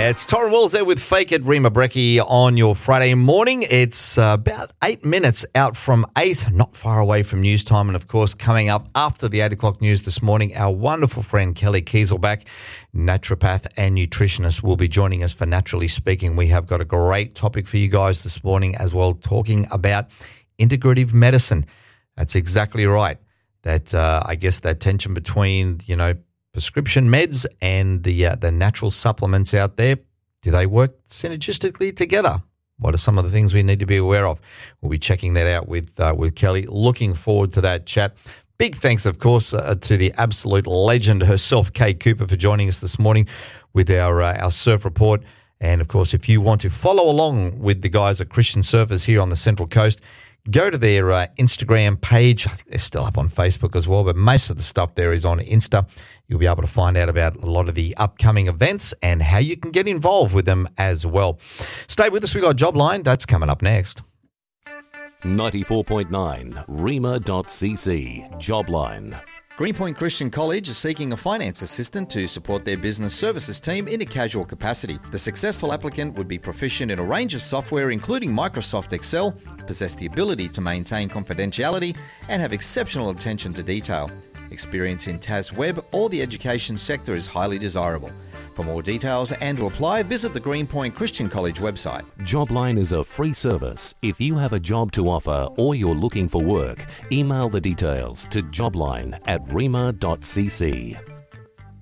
It's Torrin Walls there with Fake It, Rima Brecky on your Friday morning. It's about 8 minutes out from 8, not far away from news time. And, of course, coming up after the 8 o'clock news this morning, our wonderful friend Kelly Kieselbach, naturopath and nutritionist, will be joining us for Naturally Speaking. We have got a great topic for you guys this morning as well, talking about integrative medicine. That's exactly right. That I guess that tension between, prescription meds and the natural supplements out there, do they work synergistically together? What are some of the things we need to be aware of? We'll be checking that out with Kelly. Looking forward to that chat. Big thanks, of course, to the absolute legend herself, Kay Cooper, for joining us this morning with our surf report. And, of course, if you want to follow along with the guys at Christian Surfers here on the Central Coast, go to their Instagram page. I think they're still up on Facebook as well, but most of the stuff there is on Insta. You'll be able to find out about a lot of the upcoming events and how you can get involved with them as well. Stay with us. We've got Jobline. That's coming up next. 94.9 Rima.cc Jobline. Greenpoint Christian College is seeking a finance assistant to support their business services team in a casual capacity. The successful applicant would be proficient in a range of software including Microsoft Excel, possess the ability to maintain confidentiality, and have exceptional attention to detail. Experience in TAS Web or the education sector is highly desirable. For more details and to apply, visit the Greenpoint Christian College website. Jobline is a free service. If you have a job to offer or you're looking for work, email the details to jobline@rima.cc.